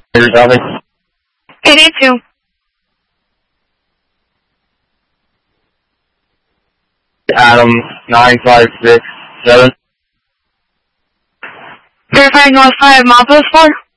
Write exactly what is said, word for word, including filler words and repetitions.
eighty-two. Adam, nine five six seven. Verifying North five, Mount Post four.